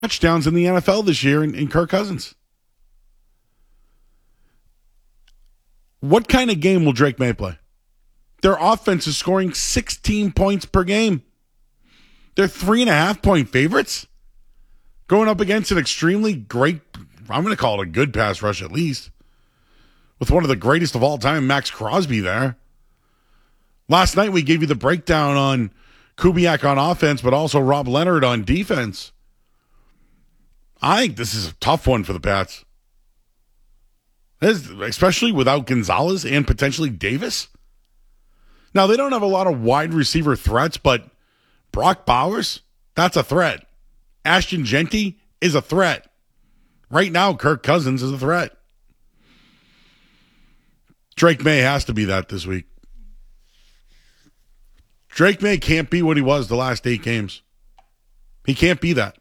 touchdowns in the NFL this year in Kirk Cousins. What kind of game will Drake May play? Their offense is scoring 16 points per game. They're 3.5-point favorites. Going up against an extremely great, I'm going to call it a good pass rush at least, with one of the greatest of all time, Max Crosby there. Last night we gave you the breakdown on Kubiak on offense, but also Rob Leonard on defense. I think this is a tough one for the Pats. Especially without Gonzalez and potentially Davis. Now, they don't have a lot of wide receiver threats, but Brock Bowers, that's a threat. Ashton Genty is a threat. Right now, Kirk Cousins is a threat. Drake May has to be that this week. Drake May can't be what he was the last 8 games. He can't be that.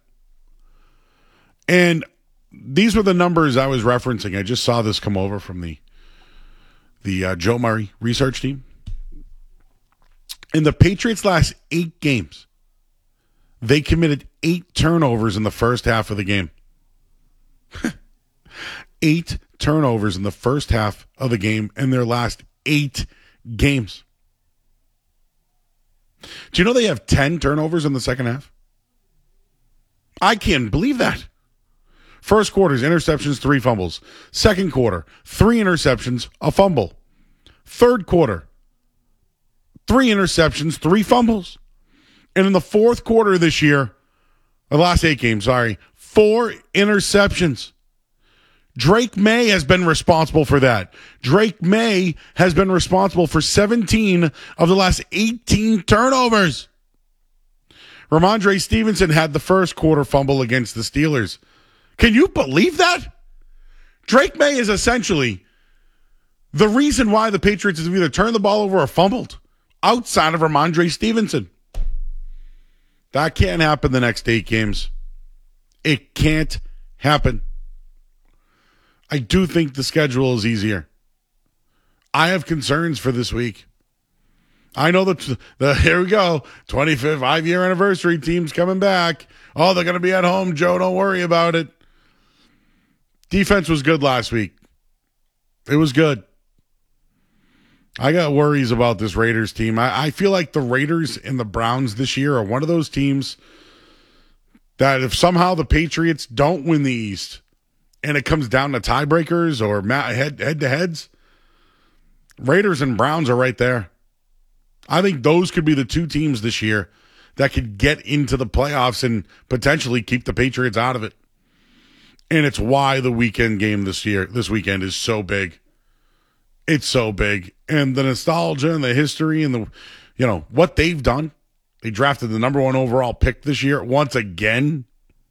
And these were the numbers I was referencing. I just saw this come over from the Joe Murray research team. In the Patriots' last 8 games, they committed 8 turnovers in the first half of the game. 8 turnovers in the first half of the game in their last 8 games. Do you know they have 10 turnovers in the second half? I can't believe that. First quarter's interceptions, 3 fumbles. Second quarter, 3 interceptions, a fumble. Third quarter, 3 interceptions, 3 fumbles. And in the fourth quarter this year, the last 8 games, 4 interceptions. Drake May has been responsible for that. Drake May has been responsible for 17 of the last 18 turnovers. Ramondre Stevenson had the first quarter fumble against the Steelers. Can you believe that? Drake May is essentially the reason why the Patriots have either turned the ball over or fumbled outside of Ramondre Stevenson. That can't happen the next 8 games. It can't happen. I do think the schedule is easier. I have concerns for this week. I know that here we go, 25th 5-year anniversary team's coming back. Oh, they're going to be at home, Joe. Don't worry about it. Defense was good last week. It was good. I got worries about this Raiders team. I feel like the Raiders and the Browns this year are one of those teams that if somehow the Patriots don't win the East and it comes down to tiebreakers or head-to-heads, Raiders and Browns are right there. I think those could be the 2 teams this year that could get into the playoffs and potentially keep the Patriots out of it. And it's why the weekend game this weekend is so big. It's so big. And the nostalgia and the history and what they've done. They drafted the number 1 overall pick this year once again.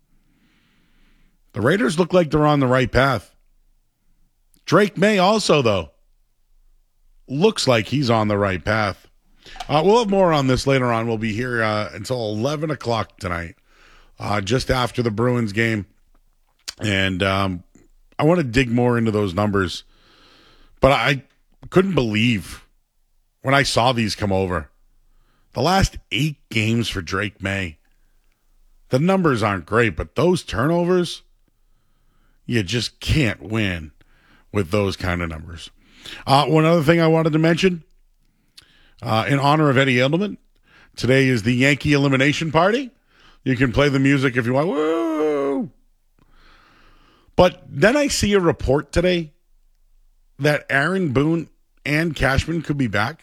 The Raiders look like they're on the right path. Drake May also, though, looks like he's on the right path. We'll have more on this later on. We'll be here until 11 o'clock tonight, just after the Bruins game. And I want to dig more into those numbers. But I couldn't believe when I saw these come over. The last 8 games for Drake May. The numbers aren't great, but those turnovers, you just can't win with those kind of numbers. One other thing I wanted to mention, in honor of Eddie Edelman, today is the Yankee Elimination Party. You can play the music if you want. Woo! But then I see a report today that Aaron Boone and Cashman could be back.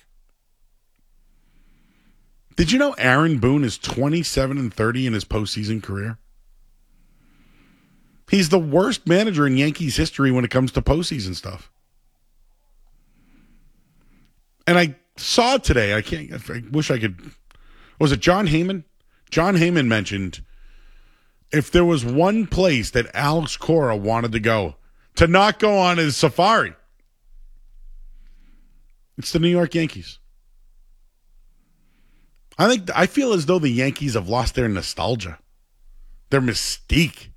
Did you know Aaron Boone is 27-30 in his postseason career? He's the worst manager in Yankees history when it comes to postseason stuff. And I saw today, I wish I could, was it John Heyman? John Heyman mentioned if there was one place that Alex Cora wanted to go to not go on his safari, it's the New York Yankees. I feel as though the Yankees have lost their nostalgia, their mystique.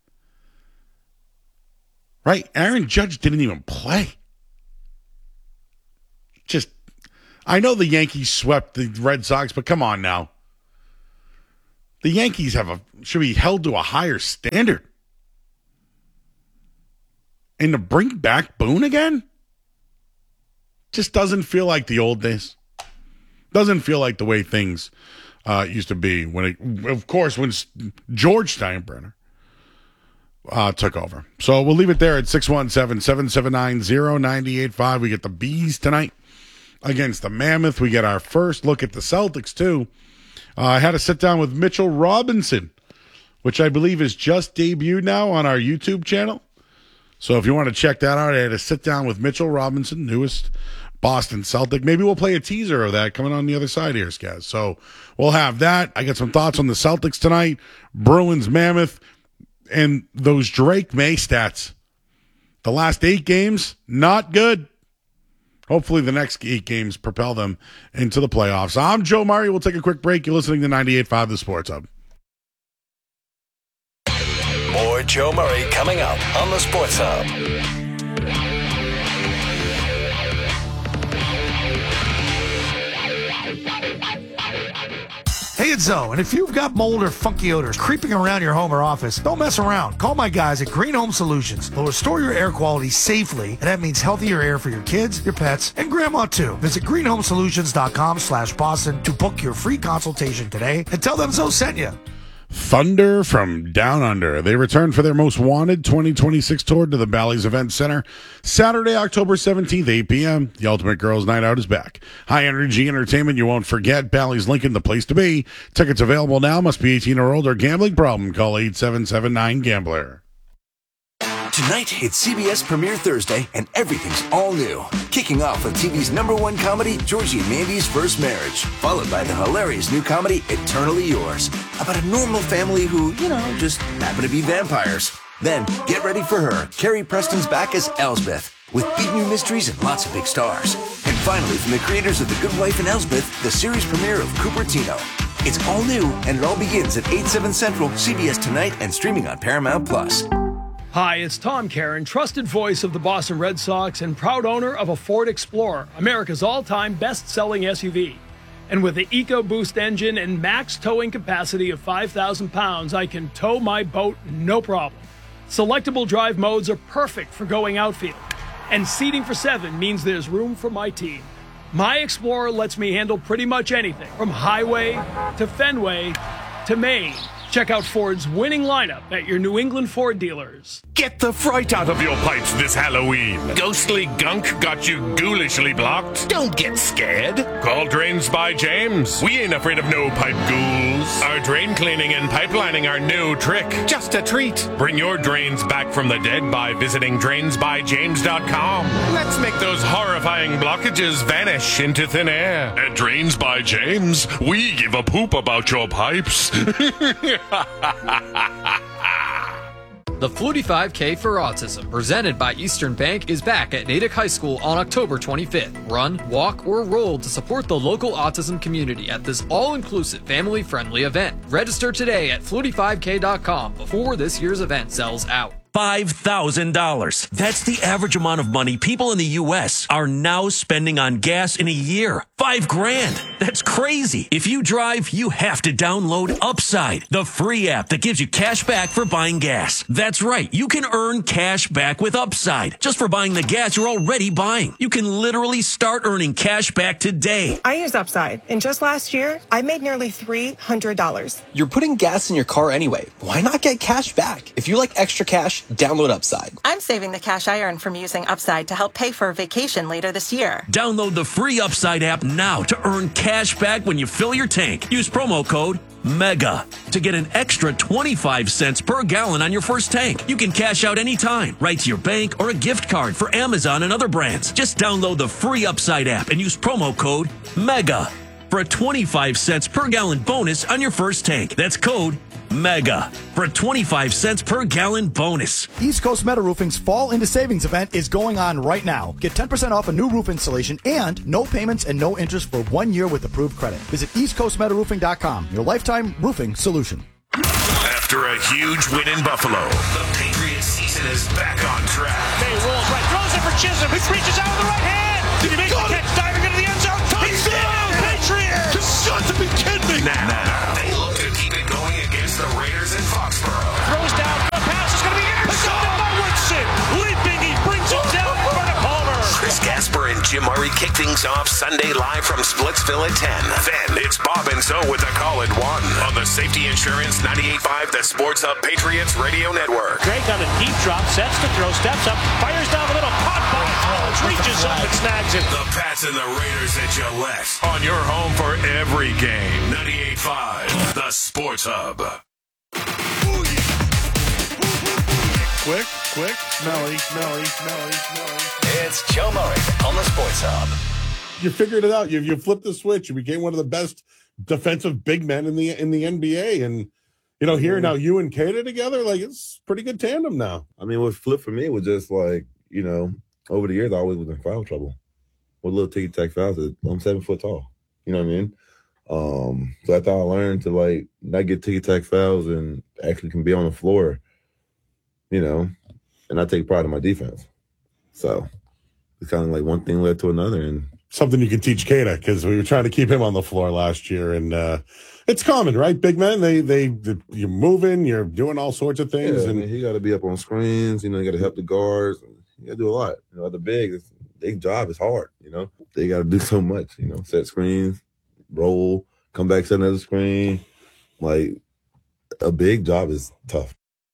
Right? Aaron Judge didn't even play. I know the Yankees swept the Red Sox, but come on now. The Yankees should be held to a higher standard. And to bring back Boone again just doesn't feel like the old days. Doesn't feel like the way things used to be when George Steinbrenner took over. So we'll leave it there at 617-779-0985. We get the Bees tonight against the Mammoth. We get our first look at the Celtics, too. I had a sit down with Mitchell Robinson, which I believe is just debuted now on our YouTube channel. So if you want to check that out, I had a sit down with Mitchell Robinson, newest Boston Celtic. Maybe we'll play a teaser of that coming on the other side here, Skaz. So we'll have that. I got some thoughts on the Celtics tonight, Bruins, Mammoth, and those Drake May stats. The last 8 games, not good. Hopefully the next 8 games propel them into the playoffs. I'm Joe Murray. We'll take a quick break. You're listening to 98.5 The Sports Hub. More Joe Murray coming up on the Sports Hub. Hey, it's Zoe, and if you've got mold or funky odors creeping around your home or office, don't mess around. Call my guys at Green Home Solutions. They'll restore your air quality safely, and that means healthier air for your kids, your pets, and grandma too. Visit greenhomesolutions.com/Boston to book your free consultation today and tell them Zoe sent you. Thunder from Down Under. They return for their Most Wanted 2026 tour to the Bally's Event Center Saturday, October 17th, 8 p.m. The Ultimate Girls Night Out is back. High energy entertainment you won't forget. Bally's Lincoln, the place to be. Tickets available now. Must be 18 or older. Gambling problem? Call 877-9-GAMBLER. Tonight, it's CBS Premiere Thursday, and everything's all new. Kicking off with TV's #1 comedy, Georgie and Mandy's First Marriage, followed by the hilarious new comedy, Eternally Yours, about a normal family who, just happen to be vampires. Then, get ready for her. Carrie Preston's back as Elsbeth, with big new mysteries and lots of big stars. And finally, from the creators of The Good Wife and Elsbeth, the series premiere of Cupertino. It's all new, and it all begins at 8/7 Central, CBS Tonight, and streaming on Paramount+. Hi, it's Tom Caron, trusted voice of the Boston Red Sox and proud owner of a Ford Explorer, America's all-time best-selling SUV. And with the EcoBoost engine and max towing capacity of 5,000 pounds, I can tow my boat no problem. Selectable drive modes are perfect for going outfield. And seating for 7 means there's room for my team. My Explorer lets me handle pretty much anything, from highway to Fenway to Maine. Check out Ford's winning lineup at your New England Ford dealers. Get the fright out of your pipes this Halloween. Ghostly gunk got you ghoulishly blocked? Don't get scared. Call Drains by James. We ain't afraid of no pipe ghouls. Our drain cleaning and pipelining are no trick. Just a treat. Bring your drains back from the dead by visiting drainsbyjames.com. Let's make those horrifying blockages vanish into thin air. At Drains by James, we give a poop about your pipes. The Flutie 5K for Autism, presented by Eastern Bank, is back at Natick High School on October 25th. Run, walk, or roll to support the local autism community at this all-inclusive, family-friendly event. Register today at flutie5k.com before this year's event sells out. $5,000. That's the average amount of money people in the U.S. are now spending on gas in a year. $5,000. That's crazy. If you drive, you have to download Upside, the free app that gives you cash back for buying gas. That's right. You can earn cash back with Upside just for buying the gas you're already buying. You can literally start earning cash back today. I use Upside, and just last year, I made nearly $300. You're putting gas in your car anyway. Why not get cash back? If you like extra cash, download Upside. I'm saving the cash I earn from using Upside to help pay for a vacation later this year. Download the free Upside app now to earn cash back when you fill your tank. Use promo code MEGA to get an extra 25 cents per gallon on your first tank. You can cash out anytime, right to your bank or a gift card for Amazon and other brands. Just download the free Upside app and use promo code MEGA for a 25 cents per gallon bonus on your first tank. That's code MEGA for a 25 cents per gallon bonus. East Coast Metal Roofing's Fall into Savings event is going on right now. Get 10% off a new roof installation and no payments and no interest for 1 year with approved credit. Visit eastcoastmetalroofing.com, your lifetime roofing solution. After a huge win in Buffalo, the Patriots season is back on track. May rolls right, throws it for Chisholm, who reaches out with the right hand. Did he make the catch, diving into the end zone? Touchdown, Patriots! You've got to be kidding me! Now, they look to keep it going Jim Murray kick things off Sunday live from Splitsville at 10. Then it's Bob and Zo with the call at 1 on the Safety Insurance 98.5, the Sports Hub Patriots Radio Network. Drake on a deep drop, sets to throw, steps up, fires down the middle, caught by Collins, reaches up and snags it. The Pats and the Raiders at Gillette. On your home for every game. 98.5, the Sports Hub. Quick, smelly. It's Joe Murray on the Sports Hub. You figured it out. You flipped the switch. You became one of the best defensive big men in the NBA. And, here now you and Kata together, like, it's pretty good tandem now. I mean, what flipped for me was just like, over the years, I always was in foul trouble with little ticky-tack fouls. I'm 7 foot tall. You know what I mean? So I thought I learned to, like, not get ticky-tack fouls and actually can be on the floor, and I take pride in my defense. So it's kind of like one thing led to another. And something you can teach Kata, because we were trying to keep him on the floor last year. And it's common, right? Big men, you're moving, you're doing all sorts of things. Yeah, and he got to be up on screens. You got to help the guards. You got to do a lot. The big, their job is hard. They got to do so much. Set screens, roll, come back, set another screen. Like, a big job is tough.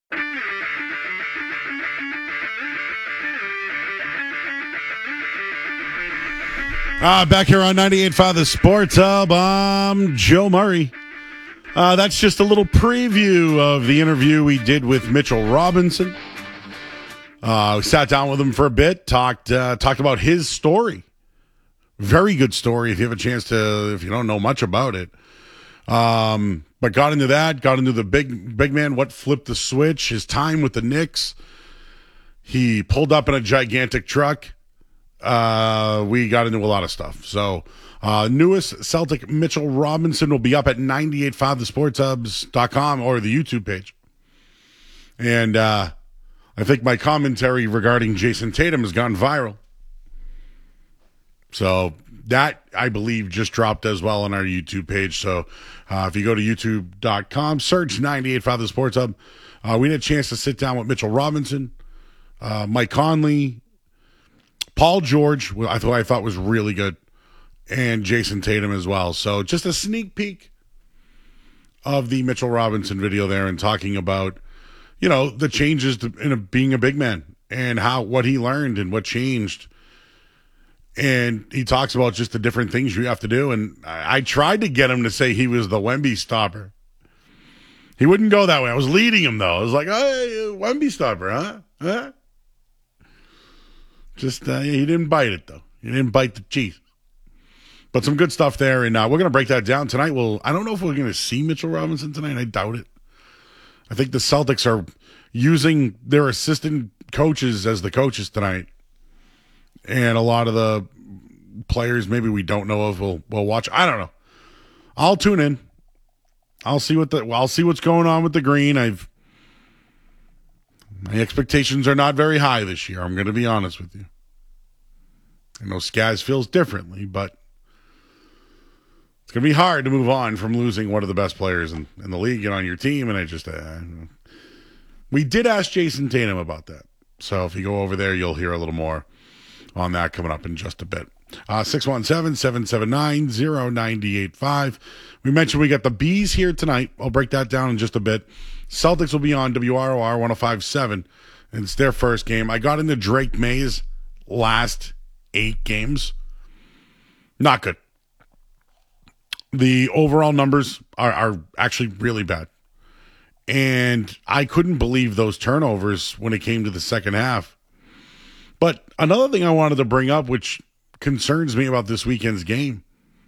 Back here on 98.5 The Sports Hub, I'm Joe Murray. That's just a little preview of the interview we did with Mitchell Robinson. We sat down with him for a bit, talked about his story. Very good story if you have a chance to, if you don't know much about it. But got into the big man, what flipped the switch, his time with the Knicks. He pulled up in a gigantic truck. We got into a lot of stuff. So, newest Celtic Mitchell Robinson will be up at 98.5thesportshubs.com or the YouTube page. And I think my commentary regarding Jason Tatum has gone viral. So that, I believe, just dropped as well on our YouTube page. So if you go to youtube.com, search 98.5 The Sports Hub. We had a chance to sit down with Mitchell Robinson, Mike Conley, Paul George, I thought was really good, and Jason Tatum as well. So just a sneak peek of the Mitchell Robinson video there, and talking about, the changes in being a big man and what he learned and what changed. And he talks about just the different things you have to do. And I tried to get him to say he was the Wemby stopper. He wouldn't go that way. I was leading him, though. I was like, "Hey, Wemby stopper, huh? Just, he didn't bite it, though. He didn't bite the cheese. But some good stuff there, and we're going to break that down tonight. I don't know if we're going to see Mitchell Robinson tonight. I doubt it. I think the Celtics are using their assistant coaches as the coaches tonight. And a lot of the players maybe we don't know of will watch. I don't know. I'll tune in. I'll see what's going on with the green. My expectations are not very high this year. I'm going to be honest with you. I know Skaz feels differently, but it's going to be hard to move on from losing one of the best players in the league and on your team. And we did ask Jason Tatum about that. So if you go over there, you'll hear a little more on that coming up in just a bit. 617-779-0985. We mentioned we got the Bees here tonight. I'll break that down in just a bit. Celtics will be on WROR 105.7, and it's their first game. I got into Drake May's last 8 games. Not good. The overall numbers are actually really bad. And I couldn't believe those turnovers when it came to the second half. But another thing I wanted to bring up, which concerns me about this weekend's game,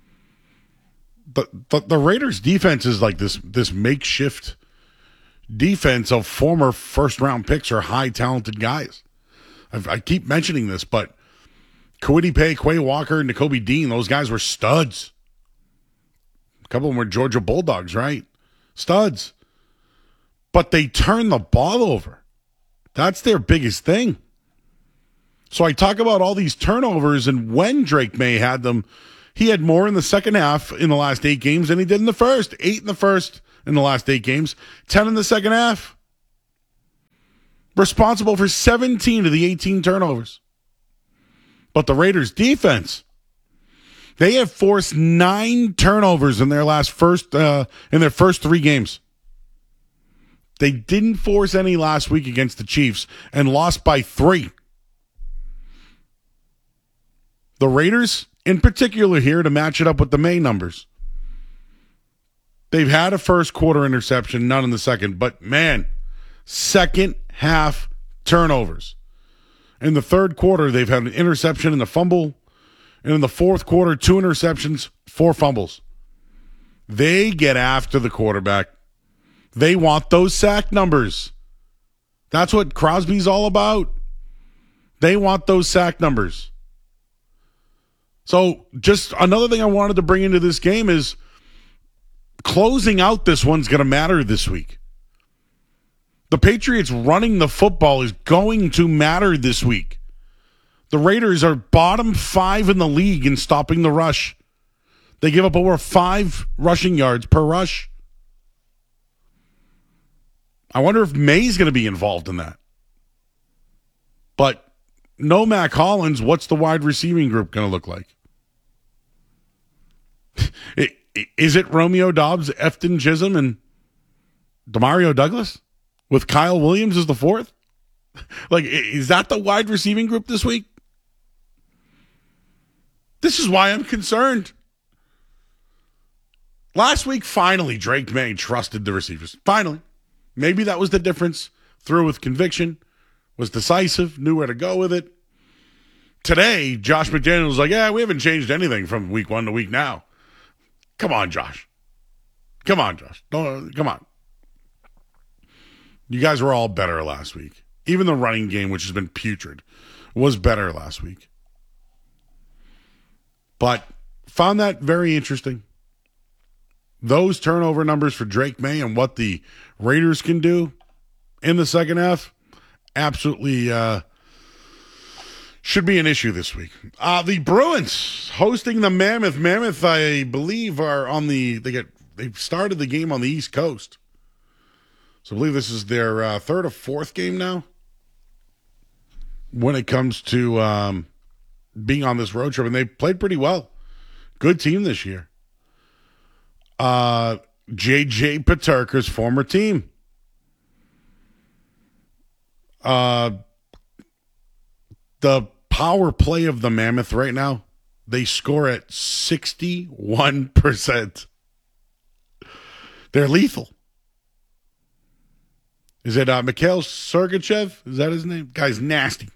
the Raiders' defense is like this makeshift defense of former first-round picks or high-talented guys. I keep mentioning this, but Kwity Paye, Quay Walker, and Nakobe Dean, those guys were studs. A couple of them were Georgia Bulldogs, right? Studs. But they turn the ball over. That's their biggest thing. So I talk about all these turnovers, and when Drake May had them, he had more in the second half in the last 8 games than he did in the first. 8 in the first in the last 8 games, 10 in the second half. Responsible for 17 of the 18 turnovers. But the Raiders' defense, they have forced 9 turnovers in their first 3 games. They didn't force any last week against the Chiefs and lost by 3. The Raiders, in particular here, to match it up with the May numbers, they've had a first quarter interception, none in the second. But, man, second half turnovers. In the third quarter, they've had an interception and a fumble. And in the fourth quarter, 2 interceptions, 4 fumbles. They get after the quarterback. They want those sack numbers. That's what Crosby's all about. They want those sack numbers. So just another thing I wanted to bring into this game is closing out this one's going to matter this week. The Patriots running the football is going to matter this week. The Raiders are bottom 5 in the league in stopping the rush. They give up over 5 rushing yards per rush. I wonder if May's going to be involved in that. But no Mac Hollins, what's the wide receiving group going to look like? Is it Romeo Doubs, Efton Chisholm, and Demario Douglas? With Kyle Williams as the 4th? Like, is that the wide receiving group this week? This is why I'm concerned. Last week, finally, Drake May trusted the receivers. Finally. Maybe that was the difference. Threw with conviction, was decisive, knew where to go with it. Today, Josh McDaniels was like, yeah, we haven't changed anything from week 1 to week now. Come on, Josh. Come on, Josh. Come on. You guys were all better last week. Even the running game, which has been putrid, was better last week. But found that very interesting. Those turnover numbers for Drake May and what the Raiders can do in the second half absolutely should be an issue this week. The Bruins hosting the Mammoth. Mammoth, I believe, are on they've started the game on the East Coast. So I believe this is their third or fourth game now when it comes to being on this road trip. And they played pretty well. Good team this year. J.J. Peterka's former team. The power play of the Mammoth right now, they score at 61%. They're lethal. Is it Mikhail Sergachev? Is that his name? Guy's nasty.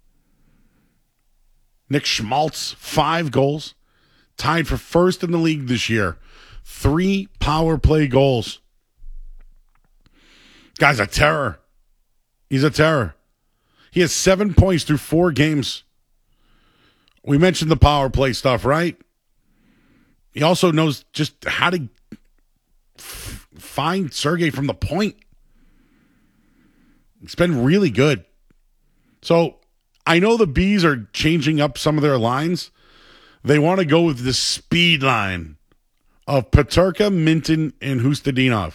Nick Schmaltz, 5 goals. Tied for first in the league this year. 3 power play goals. Guy's a terror. He's a terror. He has 7 points through 4 games. We mentioned the power play stuff, right? He also knows just how to find Sergei from the point. It's been really good. So I know the Bees are changing up some of their lines. They want to go with the speed line of Peterka, Minton, and Hustadinov.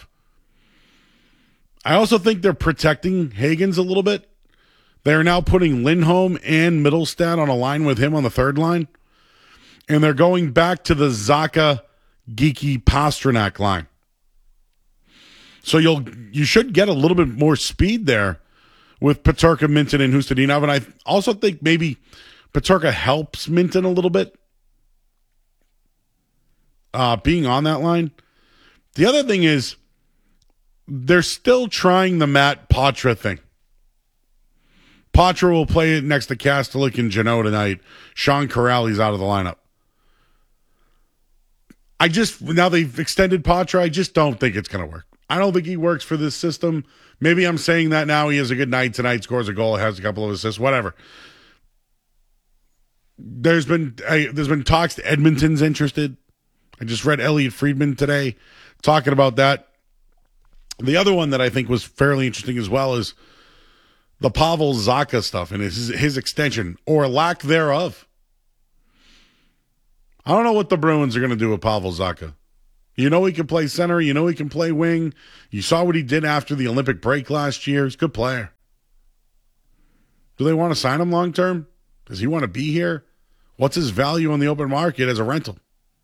I also think they're protecting Hagens a little bit. They're now putting Lindholm and Middlestad on a line with him on the third line. And they're going back to the Zacha, Geeky, Pasternak line. So you should get a little bit more speed there with Peterka, Minton, and Hustadinov. And I also think maybe Peterka helps Minton a little bit being on that line. The other thing is they're still trying the Matt Patra thing. Patra will play next to Kastelik and Jeannot tonight. Sean Corrali's out of the lineup. Now they've extended Patra, I just don't think it's going to work. I don't think he works for this system. Maybe I'm saying that now. He has a good night tonight, scores a goal, has a couple of assists, whatever. There's been talks. Edmonton's interested. I just read Elliot Friedman today talking about that. The other one that I think was fairly interesting as well is the Pavel Zacha stuff and his extension or lack thereof. I don't know what the Bruins are going to do with Pavel Zacha. You know he can play center. You know he can play wing. You saw what he did after the Olympic break last year. He's a good player. Do they want to sign him long term? Does he want to be here? What's his value on the open market as a rental?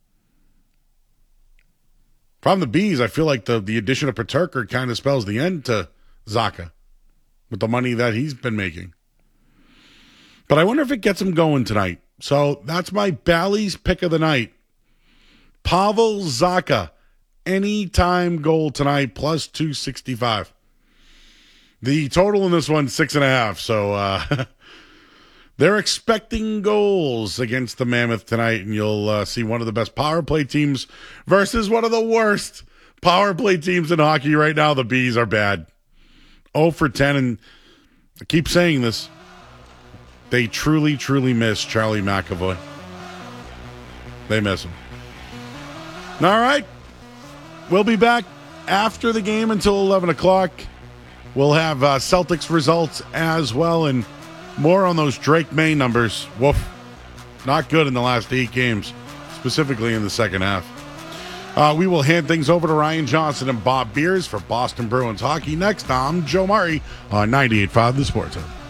From the Bees, I feel like the addition of Peterka kind of spells the end to Zacha with the money that he's been making. But I wonder if it gets him going tonight. So that's my Bally's pick of the night. Pavel Zacha, anytime goal tonight, plus 265. The total in this one, 6.5. So they're expecting goals against the Mammoth tonight, and you'll see one of the best power play teams versus one of the worst power play teams in hockey right now. The Bees are bad. 0 for 10, and I keep saying this. They truly, truly miss Charlie McAvoy. They miss him. All right. We'll be back after the game until 11 o'clock. We'll have Celtics results as well, and more on those Drake May numbers. Woof. Not good in the last 8 games, specifically in the second half. We will hand things over to Ryan Johnson and Bob Beers for Boston Bruins Hockey. Next, I'm Joe Murray on 98.5 The Sports Hub.